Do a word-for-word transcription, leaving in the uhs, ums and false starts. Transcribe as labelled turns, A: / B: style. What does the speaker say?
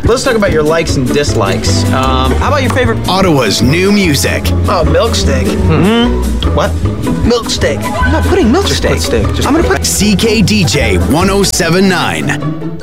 A: Let's talk about your likes and dislikes. Um, how about your favorite?
B: Ottawa's new music.
A: Oh, milk steak. Mm-hmm. What? Milk steak. I'm not putting milk
C: Just
A: steak.
C: put steak. Just
A: I'm gonna
C: put
A: put.
B: C K D J one oh seven nine.